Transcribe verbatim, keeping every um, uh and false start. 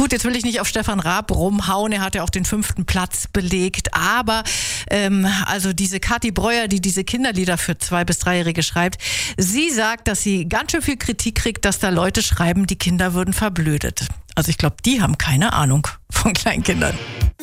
Gut, jetzt will ich nicht auf Stefan Raab rumhauen, er hat ja auch den fünften Platz belegt, aber ähm, also diese Kathi Breuer, die diese Kinderlieder für Zwei- bis Dreijährige schreibt, sie sagt, dass sie ganz schön viel Kritik kriegt, dass da Leute schreiben, die Kinder würden verblödet. Also ich glaube, die haben keine Ahnung von Kleinkindern.